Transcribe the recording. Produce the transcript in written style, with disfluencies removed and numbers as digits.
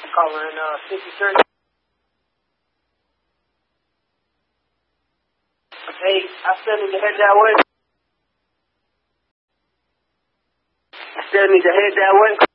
Calling 53. Hey, I still need to head that way. I still need to head that way.